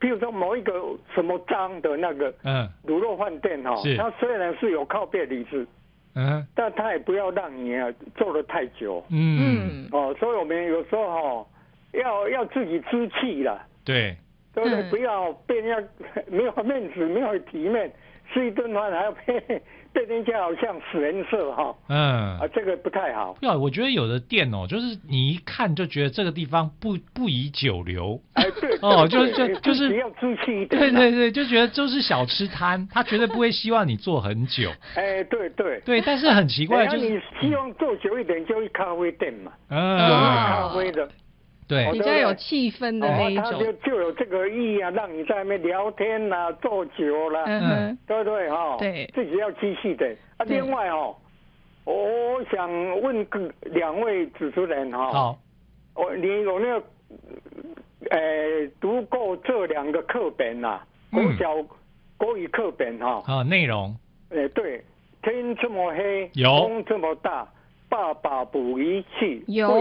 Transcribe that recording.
譬如说某一个什么章的那个卤肉饭店它虽然是有靠背离子，但它也不要让你做得太久。所以我们有时候要自己知气啦。 对不对？不要被人家没有面子，没有体面，吃一顿饭还要被人家好像使人色这个不太好。 我觉得有的店就是你一看就觉得这个地方不宜久留。 对就是要知气一点。 对，就觉得就是小吃摊，他绝对不会希望你做很久。 对， 但是很奇怪，就是你希望做久一点，就去咖啡店嘛，咖啡的。 对， 比较有气氛的那一种， 它就有这个意义啊，让你在那边聊天啦、坐久啦，对不对对， 自己要积蓄的。另外我想问两位主持人好， 你有没有读过这两个课本啊？国小国语课本内容对，天这么黑， 有风这么大，爸爸不离弃。 有